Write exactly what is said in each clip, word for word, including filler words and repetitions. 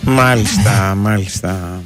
Μάλιστα, μάλιστα.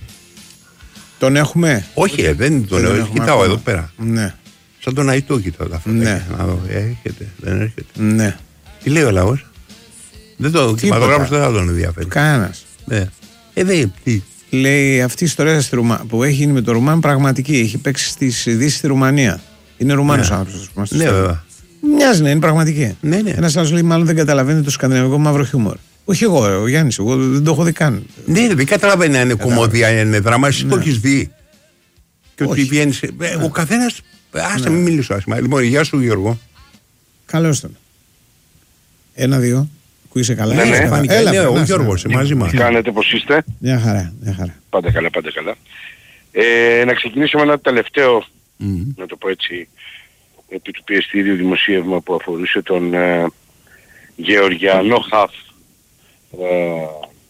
Τον έχουμε? Όχι, ε, δεν τον έχω. Κοιτάω ακόμα εδώ πέρα. Ναι. Σαν τον Αϊτό κοιτάω τα φωτάκια. Ναι. Να δω, έρχεται, δεν έρχεται. Ναι. Τι λέει ο λαός? Δεν το κινηματογράφος δεν θα τον ενδιαφέρει. Κανένας. Ναι. Ε, δεν, τι. Λέει αυτή η ιστορία που έχει γίνει με τον Ρουμάν πραγματική. Έχει παίξει στις ειδήσεις στη Ρουμανία. Είναι Ρουμάνος Ναι. άνθρωπος. Ναι, βέβαια. Μοιάζει να είναι πραγματική. Ναι, ναι. Ένας άλλος λέει μάλλον δεν καταλαβαίνει το σκανδιναβικό μαύρο χιούμορ. Όχι εγώ, ο Γιάννης, εγώ δεν το έχω δει καν. Ναι, δεν καταλαβαίνει αν είναι κομμωδία, είναι δράμα. Εσύ το έχεις δει. Και ότι βγαίνει. Ο καθένας. Άσε, μην μιλήσω άσχημα. Λοιπόν, γεια σου Γιώργο. Καλώς τον. Ένα-δύο. Που είσαι καλά. Ναι, ναι. Έλα, Έλα, έλα, ο Γιώργος, μαζί μας. Τι κάνετε, πώς είστε? Μια χαρά, μια χαρά. Πάντα καλά, πάντα καλά. Ε, να ξεκινήσω με ένα τελευταίο, Mm. να το πω έτσι, επί του πιεστήριου δημοσίευμα που αφορούσε τον ε, Γεωργιανό Χαφ ε,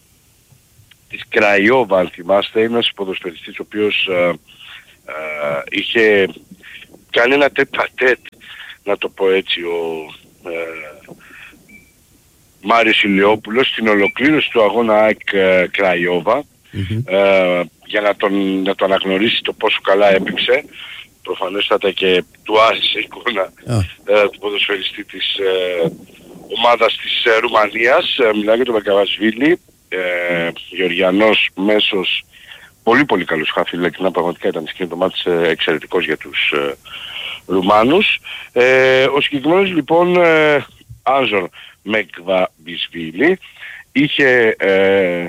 της Κραϊόβα, αν θυμάστε, ένας ποδοσφαιριστής ο οποίος ε, ε, είχε κάνει ένα τέτ-α-τέτ, να το πω έτσι, ο ε, Μάριος Ηλιόπουλος στην ολοκλήρωση του αγώνα ΑΕΚ ε, Κραϊόβα, Mm-hmm. ε, για να, τον, να το αναγνωρίσει το πόσο καλά έπαιξε. Προφανέστατα και του άρεσε η εικόνα Oh. ε, του ποδοσφαιριστή της ε, ομάδας της ε, Ρουμανίας. Ε, μιλάει για τον Μεκαβασβίλη, ε, Γεωργιανός μέσος, πολύ πολύ καλός χάφι, ειλικρινά πραγματικά ήταν σκηνή το μάτς ε, εξαιρετικός για τους ε, Ρουμάνους. Ε, ο συγκεκριμένος λοιπόν ε, Άζορ Μεκβασβίλη είχε ε,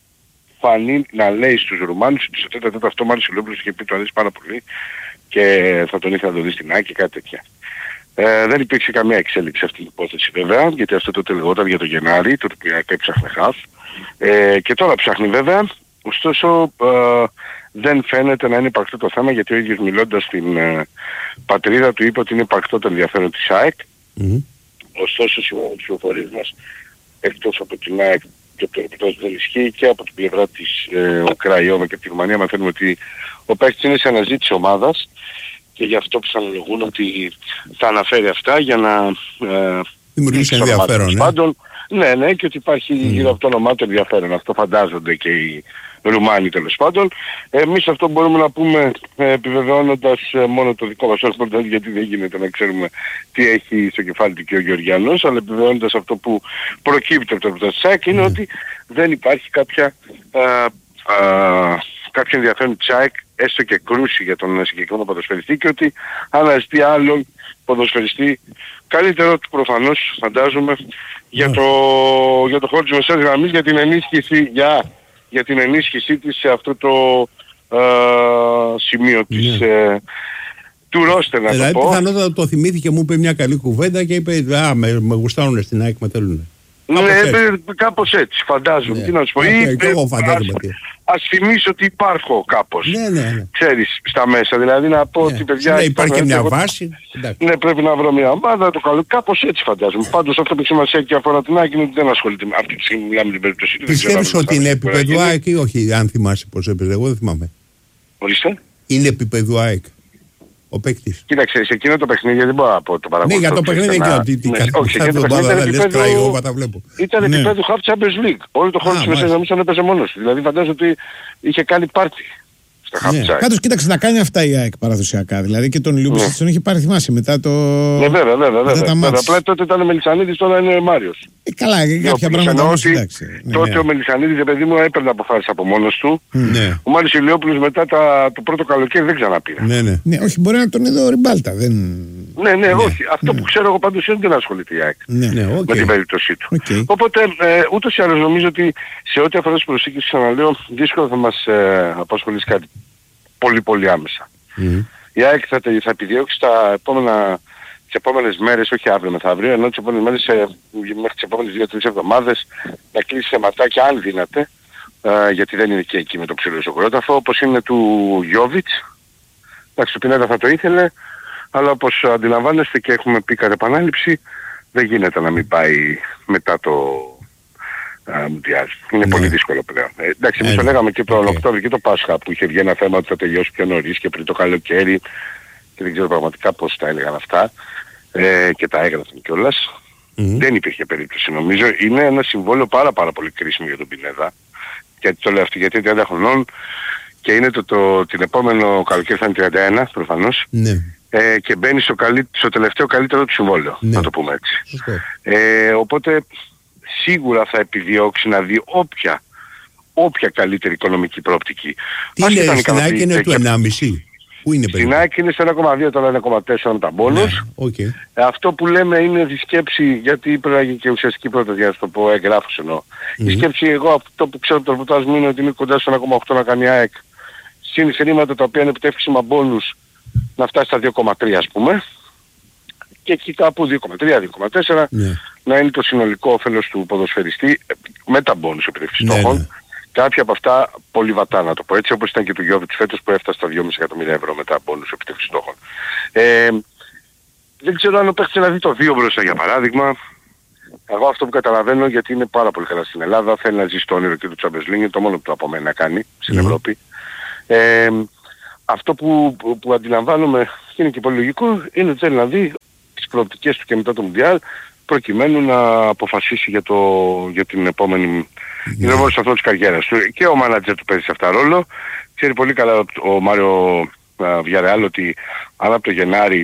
φανεί να λέει στους Ρουμάνους ότι στο τέταρτο τέταρτο αυτό μάλιστα ο Λόπουλος είχε πει του αρέσει πάρα πολύ και θα τον ήθελα να το δει στην ΑΕΚ και κάτι τέτοια. Ε, δεν υπήρξε καμία εξέλιξη αυτή την υπόθεση βέβαια, γιατί αυτό τότε λεγόταν για το Γενάρη, τότε που η ΑΕΚ έψαχνε χαφ. Ε, και τώρα ψάχνει βέβαια, ωστόσο ε, δεν φαίνεται να είναι υπαρκτό το θέμα, γιατί ο ίδιος μιλώντας στην ε, πατρίδα του είπε ότι είναι υπαρκτό το ενδιαφέρον της ΑΕΚ. Mm-hmm. Ωστόσο σύμφωνα με τις πληροφορίες μας, εκτός από την ΑΕΚ και από το ρεπορτάζ δεν ισχύει, και από την πλευρά της ε, Κραϊόβα και από τη Ρουμανία μαθαίνουμε ότι ο παίκτης είναι σε αναζήτηση ομάδας και γι' αυτό πιθανολογούν ότι θα αναφέρει αυτά για να ε, δημιουργήσει ενδιαφέρον. Πάντων, ναι, ναι, και ότι υπάρχει Mm. γύρω από το όνομά του ενδιαφέρον. Αυτό φαντάζονται και οι Ρουμάνοι τέλος πάντων. Εμείς αυτό μπορούμε να πούμε ε, επιβεβαιώνοντας ε, μόνο το δικό μας ρεπορτάζ, γιατί δεν γίνεται να ξέρουμε τι έχει στο κεφάλι του και ο Γεωργιανός, αλλά επιβεβαιώνοντας αυτό που προκύπτει από το ρεπορτάζ της ΑΕΚ είναι mm. ότι δεν υπάρχει κάποια, α, α, κάποιο ενδιαφέρον της ΑΕΚ, έστω και κρούση για τον συγκεκριμένο ποδοσφαιριστή, και ότι αναζητεί άλλον ποδοσφαιριστή καλύτερο του προφανώς φαντάζομαι για, yeah. το, για το χώρο της μεσαίας γραμμής, για την ενίσχυση για, για την ενίσχυσή της σε αυτό το α, σημείο της yeah. ε, του ρόστερ, να δηλαδή, το πω. Πιθανότατα το θυμήθηκε, μου είπε μια καλή κουβέντα και είπε «Α, με, με γουστάρουνε στην ΑΕΚ, με θέλουνε». Ναι, έτσι. κάπως έτσι φαντάζομαι. Ναι. Τι να σου πω. Okay, και εγώ φαντάζομαι. Ας, ας θυμίσω ότι υπάρχω κάπως. Ναι, ναι, ναι. Ξέρεις, στα μέσα. Δηλαδή να πω ναι. ότι παιδιά... Ναι, υπάρχει και μια εγώ... βάση. Ναι, πρέπει να βρω μια ομάδα, το καλό. Κάπως έτσι φαντάζομαι. Πάντως αυτό που σημασία και αφορά την ΑΕΚ είναι ότι δεν ασχολείται με αυτή τη στιγμή, μιλάμε την περίπτωση του. Πιστεύεις ότι είναι επίπεδο ΑΕΚ ή όχι, αν θυμάσαι πώς έπαιζε? Εγώ δεν θυμάμαι. Ορίστε. Είναι επίπεδο ΑΕΚ ο παίκτης? Κοίταξε, σε εκείνο το παιχνίδι δεν μπορώ να πω το παρακολουθώ. Ναι, για το παιχνίδι δεν ξέρω. Όχι, σε εκείνο το παιχνίδι ήταν επίπεδο Half Champions League. Όλο το χρόνο της μεσαίας γραμμής τον έπαιζε μόνος του. Δηλαδή φαντάζομαι ότι είχε κάνει πάρτι στα Half Champions. Πάντως κοίταξε να κάνει αυτά η ΑΕΚ παραδοσιακά. Δηλαδή και τον Λιούμπης τον είχε πάρει, θυμάσαι, μετά το... Ναι, βέβαια, βέβαια. Απλά τότε ήταν ο Μελισσανίδης, τώρα είναι ο Μάριος. Ε, καλά, κάποια πράγματα όμως εντάξει. Τότε ο Μελισσανίδης, παιδί μου, έπαιρνε αποφάσεις από μόνος του. Ναι. Ο Μάριος Ηλιόπουλος μετά το πρώτο καλοκαίρι δεν ξαναπήρε. Ναι, ναι. Ναι, όχι, μπορεί να τον είδε ο Ριμπάλτα. Δεν... Ναι, ναι, όχι. Αυτό που ξέρω εγώ πάντως είναι ότι δεν ασχολείται η ΑΕΚ με την περίπτωσή του. Οπότε ούτως ή άλλως νομίζω ότι σε ό,τι αφορά τις προσήκες, ξαναλέω, δύσκολα θα μας απασχολήσει κάτι πολύ πολύ άμεσα. Η ΑΕΚ θα, θα επιδιώξει τα επόμενα, τις επόμενες μέρες, όχι αύριο μεθαύριο, ενώ τις επόμενες μέρες ε, μέχρι τις επόμενες δύο τρεις εβδομάδες να κλείσει σε ματάκια αν δύναται, ε, γιατί δεν είναι και εκεί με το ψηλό ζωγρόταφο, όπως είναι του Γιόβιτς. Εντάξει, το Πινέδα θα το ήθελε, αλλά όπως αντιλαμβάνεστε και έχουμε πει κατά επανάληψη, δεν γίνεται να μην πάει μετά το Μουντιάζ. Είναι ναι. πολύ δύσκολο πλέον. Ε, εντάξει, εμείς το λέγαμε και τον okay. Οκτώβριο και το Πάσχα που είχε βγει ένα θέμα ότι θα τελειώσει πιο νωρίς και πριν το καλοκαίρι και δεν ξέρω πραγματικά πώς τα έλεγαν αυτά ε, και τα έγραφαν κιόλας. Mm-hmm. Δεν υπήρχε περίπτωση νομίζω. Είναι ένα συμβόλαιο πάρα πάρα πολύ κρίσιμο για τον Πινέδα Γιατί το λέω αυτό, γιατί τριάντα χρονών και είναι το, το, την επόμενο καλοκαίρι θα είναι τριάντα ένα προφανώς. Ναι. Ε, και μπαίνει στο, καλύ, στο τελευταίο καλύτερο του συμβόλαιο, ναι. να το πούμε έτσι. Ε, οπότε σίγουρα θα επιδιώξει να δει όποια, όποια καλύτερη οικονομική προοπτική. Τι είναι, στην ΑΕΚ είναι του ενάμιση. Πού είναι στην ΑΕΚ είναι στο ένα κόμμα δύο, τώρα ένα κόμμα τέσσερα με τα μπόνους. Ναι, okay. ε, αυτό που λέμε είναι η σκέψη, γιατί πρέπει να γίνει και ουσιαστική πρόταση για να το πω, εγγράφος εννοώ. Mm-hmm. Η σκέψη, εγώ αυτό που ξέρω από το ρεπορτάζ μου είναι ότι είναι κοντά στο ένα κόμμα οκτώ να κάνει ΑΕΚ. Συν χρήματα τα οποία είναι επιτεύξιμα με μπόνους να φτάσει στα δύο κόμμα τρία ας πούμε. Και εκεί κάπου δύο κόμμα τρία, δύο κόμμα τέσσερα yeah. να είναι το συνολικό όφελος του ποδοσφαιριστή με τα μπόνους επιτεύξης στόχων. Yeah, yeah. Κάποια από αυτά πολύ βατά να το πω έτσι, όπως ήταν και του Γιώβιτς φέτος που έφτασε στα δυόμισι εκατομμύρια ευρώ μετά μπόνους επιτεύξης στόχων. Ε, δεν ξέρω αν ο παίκτης να δει το δύο μπροστά για παράδειγμα. Εγώ αυτό που καταλαβαίνω, γιατί είναι πάρα πολύ καλά στην Ελλάδα, θέλει να ζήσει το όνειρο και του Champions League, είναι το μόνο που του απομένει να κάνει στην mm. Ευρώπη. Ε, αυτό που, που, που αντιλαμβάνομαι και είναι και πολύ λογικό, είναι ότι θέλει να δει τις προοπτικές του και μετά το Μουντιάλ, προκειμένου να αποφασίσει για, το, για την επόμενη yeah. είναι όμως αυτό της καριέρας του. Και ο μάνατζερ του παίζει σε αυτά ρόλο. Ξέρει πολύ καλά ο Μάριο Βιαρεάλ ότι αν από το Γενάρη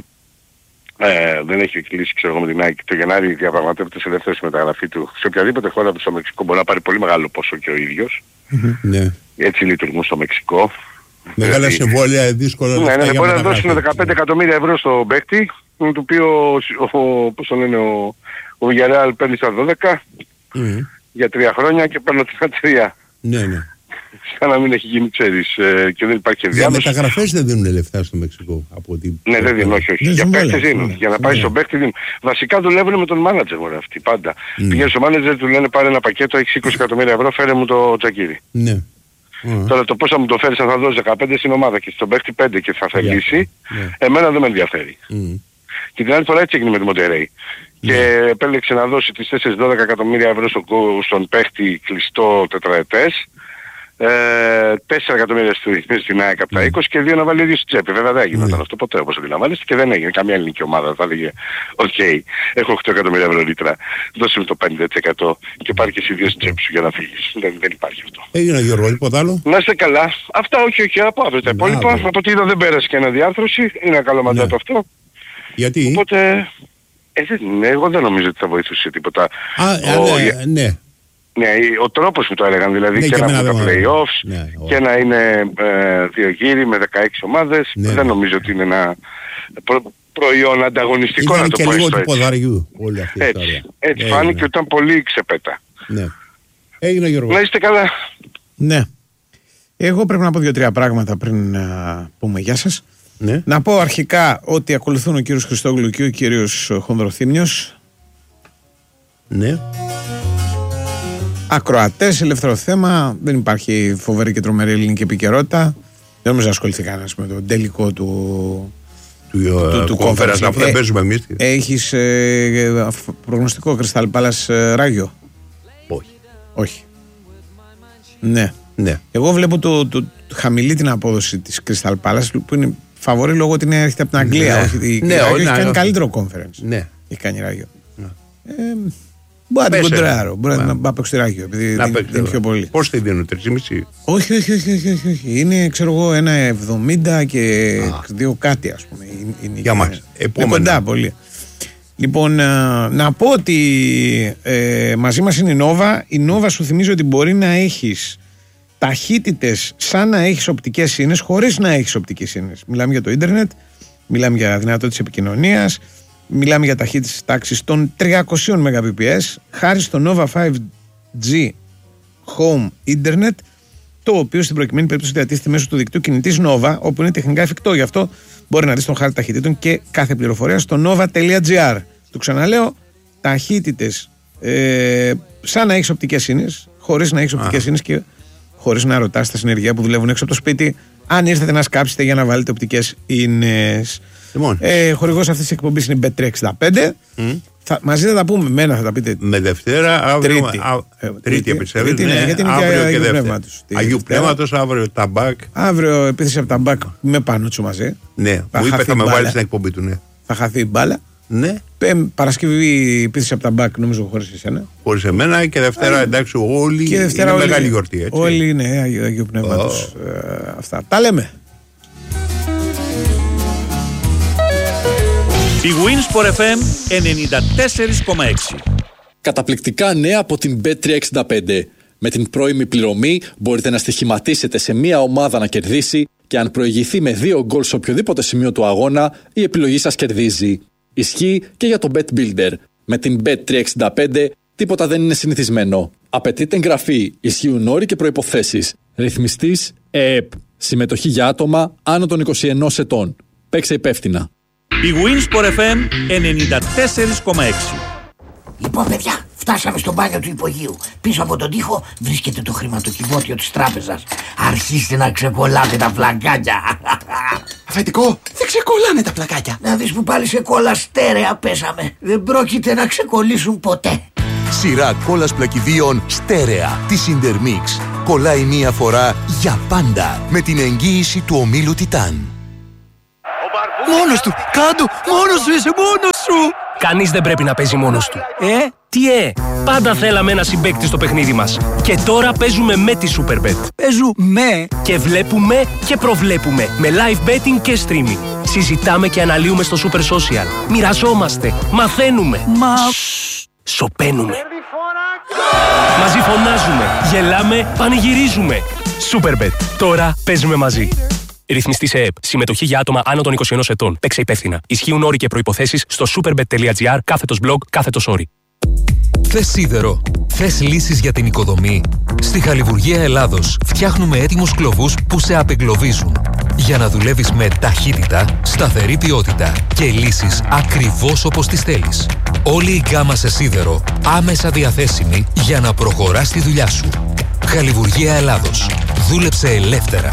ε, δεν έχει κλείσει, ξέρω εγώ με την ΑΕΚ, το Γενάρη διαπραγματεύεται σε ελεύθερη μεταγραφή του σε οποιαδήποτε χώρα του στο Μεξικό, μπορεί να πάρει πολύ μεγάλο ποσό και ο ίδιος. Ναι. Έτσι λειτουργούν στο Μεξικό. Μεγάλα συμβόλαια, δύσκολα. Ναι, ναι, μπορεί να δώσουν δεκαπέντε εκατομμύρια ευρώ στο παίκτη, με το οποίο ο, πώς το λένε, ο, ο Villarreal παίρνει στα δώδεκα mm. για τρία χρόνια και παίρνω την τρία. Ναι, ναι. Σαν να μην έχει γίνει, ξέρεις, ε, και δεν υπάρχει ενδιάμεσο. Για μεταγραφές δεν δίνουν λεφτά στο Μεξικό. Από ό,τι... Ναι, δεν δίνουν, όχι, όχι. Δεν για παίκτες ναι, δίνουν. ναι, για να πάει ναι. στον παίκτη δίνουν. Βασικά δουλεύουν με τον μάνατζερ μωρέ αυτοί, πάντα. Mm. Πηγαίνει στο μάνατζερ, του λένε πάρε ένα πακέτο, έχεις είκοσι εκατομμύρια ευρώ, φέρε μου το τζακίρι. Ναι. Mm. Τώρα το πώς θα μου το φέρεις, αν θα δώσει δεκαπέντε στην ομάδα και στον παίκτη πέντε και θα θελήσει, yeah. yeah. εμένα δεν με ενδιαφέρει. Mm. Και την άλλη φορά έτσι έγινε με τη Μοντερέι. Yeah. Και επέλεξε να δώσει τις τέσσερα δώδεκα εκατομμύρια ευρώ στον, στον παίκτη κλειστό τετραετές, ε, τέσσερα εκατομμύρια στην ΑΕΚ από τα είκοσι και δύο να βάλει δύο στη τσέπη. Βέβαια δεν έγινε yeah. αυτό ποτέ όπως αντιλαμβάνεστε και δεν έγινε. Καμία ελληνική ομάδα θα έλεγε οκ, okay, έχω οκτώ εκατομμύρια ευρώ λίτρα, δώσε μου το πενήντα τοις εκατό και πάρει και εσύ δύο στη τσέπη σου για να φύγεις. Δεν, δεν υπάρχει αυτό. Έγινε Γιώργο, τίποτα άλλο. Να είστε καλά. Αυτά όχι, όχι, από αύριο τα υπόλοιπα. Από ό,τι είδα δεν πέρασε και αναδιάρθρωση. Είναι ένα καλό μαντάτο yeah. αυτό. Γιατί? Οπότε, ε, δεν, εγώ δεν νομίζω ότι θα βοηθούσε τίποτα. Α, ο, α, ναι, ναι. Ναι, ο τρόπος που το έλεγαν, δηλαδή ναι, και, και να έχουν τα play-offs ναι, και να είναι ε, δύο γύροι με δεκαέξι ομάδες, ναι, δεν νομίζω ότι είναι ένα προ, προϊόν ανταγωνιστικό. Ήταν να το και πω λίγο έτσι. του ποδαριού όλη αυτή η έτσι, ιστορία. Έτσι ναι, φάνηκε ότι ήταν πολύ ξεπέτα. Ναι. Έγινε Γιώργο. Να είστε καλά. Ναι. Εγώ πρέπει να πω δύο-τρία πράγματα πριν α, πούμε γεια σας. Ναι. Να πω αρχικά ότι ακολουθούν ο κύριος Χριστόγλου και ο κύριος Χονδροθύμιος. Ναι. Ακροατές, ελεύθερο θέμα. Δεν υπάρχει φοβερή και τρομερή ελληνική επικαιρότητα. Δεν νομίζω να ασχοληθεί κανένας με το τελικό του του, του, του conference. Αφού δεν παίζουμε εμείς. Έχεις ε, προγνωστικό Crystal Palace ε, Ράγιο? Όχι. Όχι. Ναι. Ναι. Εγώ βλέπω το, το, το χαμηλή την απόδοση της Crystal Palace που είναι φαβορή λόγω ότι είναι έρχεται από την Αγγλία. Ναι. Όχι, η, ναι, η Ράγιο ναι, έχει κάνει ναι. καλύτερο conference. Ναι. Έχει κάνει Ράγιο. Ναι. Ε, Μπορεί να την κοντράρω, μπορεί να πάω παίξει Ράγιο, επειδή δεν είναι πιο πολύ. Πώς τη δίνουν, τρεις και μισή? Όχι, όχι, όχι, όχι, όχι, όχι. Είναι, ξέρω εγώ, ένα εβδομήντα και Α. δύο κάτι, ας πούμε. Είναι, για μας. Είναι κοντά πολύ. Λοιπόν, να πω ότι ε, μαζί μας είναι η Nova. Η Nova σου θυμίζει ότι μπορεί να έχεις ταχύτητες σαν να έχεις οπτικές σύνες, χωρίς να έχεις οπτικές σύνες. Μιλάμε για το ίντερνετ, μιλάμε για δυνατότητες επικοινωνίας. Μιλάμε για ταχύτητες τάξης των τριακόσια Mbps χάρη στο Nova φάιβ τζι Home Internet, το οποίο στην προκειμένη περίπτωση διατίθεται μέσω του δικτύου κινητής Nova, όπου είναι τεχνικά εφικτό. Γι' αυτό μπορεί να δεις τον χάρτη ταχυτήτων και κάθε πληροφορία στο nova.gr. Το ξαναλέω, ταχύτητες ε, σαν να έχεις οπτικές σύνες, χωρίς να έχεις οπτικές σύνες και χωρίς να ρωτάς τα συνεργεία που δουλεύουν έξω από το σπίτι αν ήρθατε να σκάψετε για να βάλετε οπτικές ίνες. Ε, χορηγός αυτής της εκπομπής είναι μπετ τριακόσια εξήντα πέντε. Mm. Θα, μαζί θα τα πούμε. Μένα θα τα πείτε. Με Δευτέρα, αύριο. Τρίτη, α, ε, τρίτη επιστρέφει. Ναι, γιατί είναι αύριο και και Αγίου Πνεύματος. Αγίου Πνεύματος, αύριο ταμπάκ. Αύριο επίθεση από ταμπάκ με Πανούτσο μαζί. Ναι, θα μου είπε θα με βάλει στην εκπομπή του. Ναι. Θα χαθεί η μπάλα. Ναι. Ε, Παρασκευή πήδησε από τα μπακ, νομίζω, χωρίς εσένα. Χωρίς εμένα και Δευτέρα, εντάξει, όλοι και Δευτέρα είναι όλοι, μεγάλη γιορτή. Έτσι. Όλοι είναι Αγίου Πνεύματος. Oh. Ε, αυτά. Τα λέμε. Η Winsport εφ εμ ενενήντα τέσσερα κόμμα έξι. Καταπληκτικά νέα από την μπετ τριακόσια εξήντα πέντε. Με την πρώιμη πληρωμή μπορείτε να στοιχηματίσετε σε μία ομάδα να κερδίσει και αν προηγηθεί με δύο γκολ σε οποιοδήποτε σημείο του αγώνα, η επιλογή σας κερδίζει. Ισχύει και για το Bet Builder. Με την μπετ τριακόσια εξήντα πέντε τίποτα δεν είναι συνηθισμένο. Απαιτείται εγγραφή, ισχύουν όροι και προϋποθέσεις. Ρυθμιστής ΕΕΠ. Συμμετοχή για άτομα άνω των είκοσι ενός ετών. Παίξε υπεύθυνα. Η Winsport εφ εμ ενενήντα τέσσερα κόμμα έξι. Λοιπόν, παιδιά, φτάσαμε στο μπάνιο του υπογείου. Πίσω από τον τοίχο βρίσκεται το χρηματοκιβώτιο της τράπεζας. Αρχίστε να ξεκολλάτε τα πλακάκια. Αφεντικό, δεν ξεκολλάνε τα πλακάκια. Να δεις που πάλι σε κόλλα στέρεα πέσαμε. Δεν πρόκειται να ξεκολλήσουν ποτέ. Σειρά κόλλας πλακιδίων στέρεα της Intermix. Κολλάει μία φορά για πάντα με την εγγύηση του ομίλου Τιτάν. Μόνος του, κάτω, μόνος σου είσαι, μόνος σου. Κανείς δεν πρέπει να παίζει μόνος του. Ε, τι ε, πάντα θέλαμε ένα συμπαίκτη στο παιχνίδι μας. Και τώρα παίζουμε με τη Superbet. Παίζουμε και βλέπουμε και προβλέπουμε με live betting και streaming. Συζητάμε και αναλύουμε στο Super Social. Μοιραζόμαστε, μαθαίνουμε. Μα... Σοπαίνουμε. Μαζί φωνάζουμε, γελάμε, πανηγυρίζουμε. Superbet. Τώρα παίζουμε μαζί. Ρυθμιστή σε ΕΕΠ. Συμμετοχή για άτομα άνω των είκοσι ενός ετών. Παίξε υπεύθυνα. Ισχύουν όροι και προϋποθέσεις στο superbet.gr κάθετος blog κάθετος όροι. Θες σίδερο? Θες λύσεις για την οικοδομή? Στη Χαλιβουργία Ελλάδος φτιάχνουμε έτοιμους κλωβούς που σε απεγκλωβίζουν. Για να δουλεύεις με ταχύτητα, σταθερή ποιότητα και λύσεις ακριβώς όπως τις θέλεις. Όλη η γκάμα σε σίδερο άμεσα διαθέσιμη για να προχωράς τη δουλειά σου. Χαλιβουργία Ελλάδος. Δούλεψε ελεύθερα.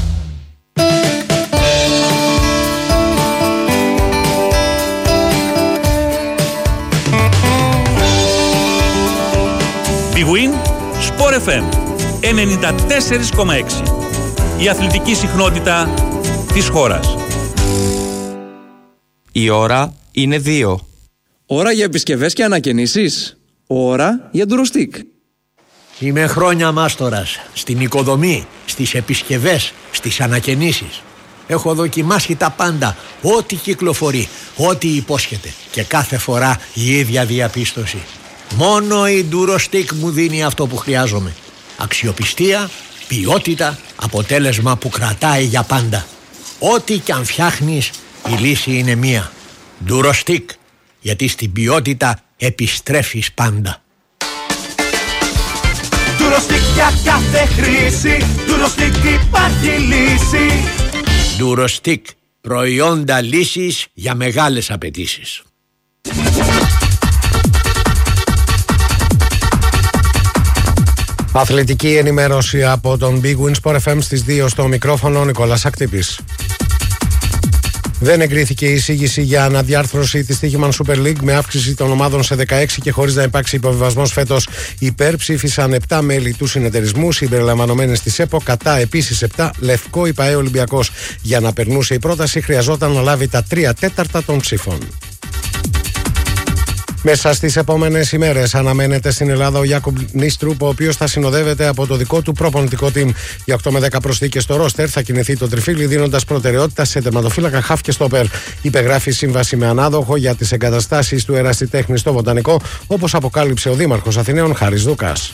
Big Win Sport εφ εμ ενενήντα τέσσερα κόμμα έξι. Η αθλητική συχνότητα της χώρας. Η ώρα είναι δύο. Ώρα για επισκευές και ανακαινήσεις. Ώρα για ντουροστικ. Είμαι χρόνια μάστορας στην οικοδομή, στις επισκευές, στις ανακαινήσεις. Έχω δοκιμάσει τα πάντα, ό,τι κυκλοφορεί, ό,τι υπόσχεται και κάθε φορά η ίδια διαπίστωση. Μόνο η ντουροστικ μου δίνει αυτό που χρειάζομαι. Αξιοπιστία, ποιότητα, αποτέλεσμα που κρατάει για πάντα. Ό,τι κι αν φτιάχνεις, η λύση είναι μία. Ντουροστικ, γιατί στην ποιότητα επιστρέφεις πάντα. Ντουροστικ για κάθε χρήση, Ντουροστικ υπάρχει λύση. Ντουροστικ, προϊόντα λύσης για μεγάλες απαιτήσεις. Αθλητική ενημέρωση από τον Big Win Sport εφ εμ στις δύο, στο μικρόφωνο Νικόλας Ακτύπης. Δεν εγκρίθηκε η εισήγηση για αναδιάρθρωση της Τύχημαν Super League με αύξηση των ομάδων σε δεκαέξι και χωρίς να υπάρξει υποβιβασμός φέτος. Υπέρ ψήφισαν επτά μέλη του συνεταιρισμού συμπεριλαμβανομένες της ΕΠΟ, κατά επίσης επτά, Λευκό η ΠΑΕ Ολυμπιακός. Για να περνούσε η πρόταση χρειαζόταν να λάβει τα τρία τέταρτα των ψήφων. Μέσα στις επόμενες ημέρες αναμένεται στην Ελλάδα ο Γιάκομπ Νίστρουπ, ο οποίος θα συνοδεύεται από το δικό του προπονητικό team. Για οκτώ με δέκα προσθήκες στο ρόστερ θα κινηθεί το τριφύλι, δίνοντας προτεραιότητα σε τερματοφύλακα, χαφ και στόπερ. Υπεγράφει σύμβαση με ανάδοχο για τις εγκαταστάσεις του ερασιτέχνη στο Βοτανικό, όπως αποκάλυψε ο Δήμαρχος Αθηναίων Χάρης Δούκας.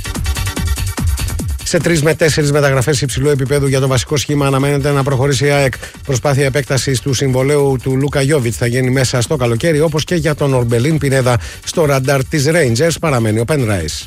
Σε τρεις με τέσσερις μεταγραφές υψηλού επίπεδου για το βασικό σχήμα αναμένεται να προχωρήσει η ΑΕΚ. Προσπάθεια επέκτασης του συμβολαίου του Λούκα Γιόβιτς θα γίνει μέσα στο καλοκαίρι, όπως και για τον Ορμπελίν Πινέδα. Στο ραντάρ της Rangers παραμένει ο Πενράις.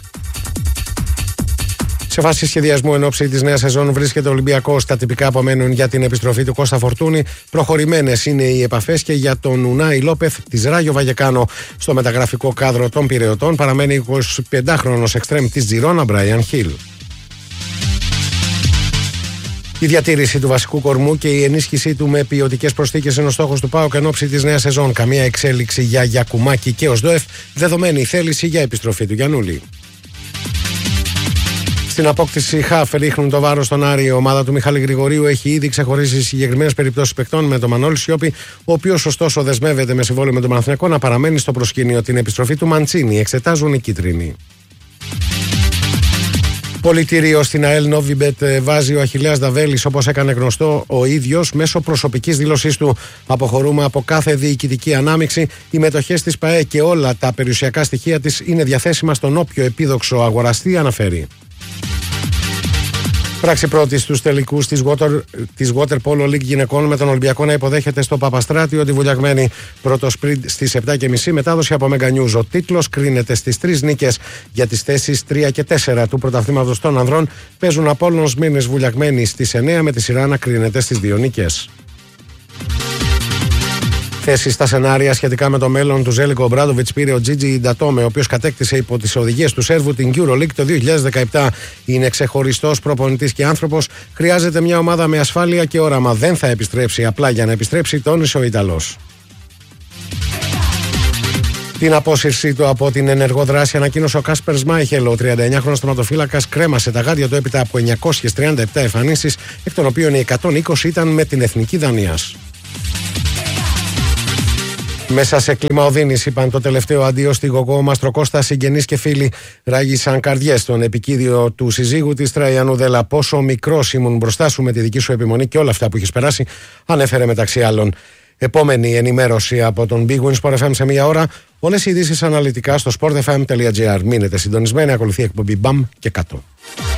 Σε φάση σχεδιασμού εν ώψη της νέας σεζόν βρίσκεται ο Ολυμπιακός. Τα τυπικά απομένουν για την επιστροφή του Κώστα Φορτούνη. Προχωρημένες είναι οι επαφές και για τον Ουνάι Λόπεθ της Ράγιο Βαγεκάνο. Στο μεταγραφικό κάδρο των Πειραιωτών παραμένει εικοσιπεντάχρονος εξτρέμ της Τζιρόνα Μπράιαν Χιλ. Η διατήρηση του βασικού κορμού και η ενίσχυσή του με ποιοτικές προσθήκες είναι ο στόχος του ΠΑΟΚ εν ώψη της νέας σεζόν. Καμία εξέλιξη για Γιακουμάκη και Οσδόεφ, δεδομένη η θέληση για επιστροφή του Γιαννούλη. Στην απόκτηση χαφ ρίχνουν το βάρος στον Άρη. Η ομάδα του Μιχάλη Γρηγορίου έχει ήδη ξεχωρίσει συγκεκριμένες περιπτώσεις παικτών, με τον Μανώλη Σιώπη, ο οποίος ωστόσο δεσμεύεται με συμβόλαιο με τον Παναθηναϊκό να παραμένει στο προσκήνιο. Την επιστροφή του Μαντσίνη εξετάζουν οι κίτρινοι. Πολιτήριο στην ΑΕΛ Νόβιμπετ βάζει ο Αχιλλέας Δαβέλης, όπως έκανε γνωστό ο ίδιος μέσω προσωπικής δήλωσής του. Αποχωρούμε από κάθε διοικητική ανάμειξη. Οι μετοχές της ΠΑΕ και όλα τα περιουσιακά στοιχεία της είναι διαθέσιμα στον όποιο επίδοξο αγοραστή, αναφέρει. Πράξη πρώτη στους τελικούς της Water, της Water Polo League γυναικών, με τον Ολυμπιακό να υποδέχεται στο Παπαστράτιο τη Βουλιαγμένη. Πρώτο σπριντ στις επτά και μισή, μετάδοση από Mega News. Ο τίτλος κρίνεται στις τρεις νίκες για τις θέσεις τρία και τέσσερα του πρωταθλήματος των ανδρών. Παίζουν Απόλλωνος Σμύρνης Βουλιαγμένη στις εννέα, με τη σειρά να κρίνεται στις δύο νίκες. Θέση στα σενάρια σχετικά με το μέλλον του Ζέλικο Ομπράντοβιτς πήρε ο Τζίτζι Ντατόμε, ο οποίος κατέκτησε υπό τις οδηγίες του Σέρβου την EuroLeague το δύο χιλιάδες δεκαεπτά. Είναι ξεχωριστός προπονητής και άνθρωπος. Χρειάζεται μια ομάδα με ασφάλεια και όραμα. Δεν θα επιστρέψει απλά για να επιστρέψει, τόνισε ο Ιταλός. Την απόσυρσή του από την ενεργό δράση ανακοίνωσε ο Κάσπερ Σμάιχελ. Ο τριάντα εννιά χρονος τερματοφύλακας κρέμασε τα γάντια του έπειτα από εννιακόσιες τριάντα επτά εμφανίσεις, εκ των οποίων οι εκατόν είκοσι ήταν με την εθνική Δανίας. Μέσα σε κλίμα οδύνης είπαν το τελευταίο αντίο στη Γογό Μαστροκώστα, συγγενείς και φίλοι. Ράγισαν καρδιές στον επικίδιο του συζύγου της Τραϊανού Δέλα. Πόσο μικρός ήμουν μπροστά σου με τη δική σου επιμονή και όλα αυτά που έχεις περάσει, ανέφερε μεταξύ άλλων. Επόμενη ενημέρωση από τον Big Win Sport εφ εμ σε μία ώρα. Όλες οι ειδήσεις αναλυτικά στο sport f m τελεία g r. Μείνετε συντονισμένοι, ακολουθεί η εκπομπή Μπαμ και κάτω.